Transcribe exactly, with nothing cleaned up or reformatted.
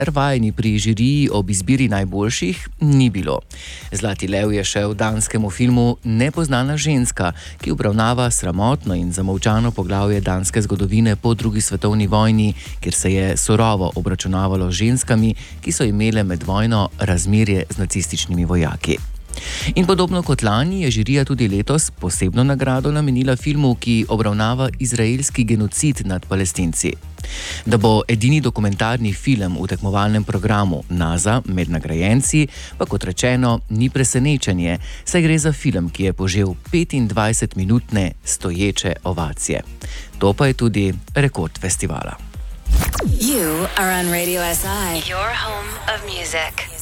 sicer vajeni pri žiriji ob izbiri najboljših ni bilo. Zlati lev je šel danskemu filmu Nepoznana ženska, ki obravnava sramotno in zamolčano poglavje danske zgodovine po drugi svetovni vojni, kjer se je surovo obračunavalo z ženskami, ki so imele med vojno razmerje z nacističnimi vojaki. In podobno kot lani je žirija tudi letos posebno nagrado namenila filmu, ki obravnava izraelski genocid nad Palestinci. Da bo edini dokumentarni film v tekmovalnem programu NASA med nagrajenci, pa kot rečeno, ni presenečenje, saj gre za film, ki je požel petindvajsetminutne stoječe ovacije. To pa je tudi rekord festivala. You are on Radio S I, your home of music.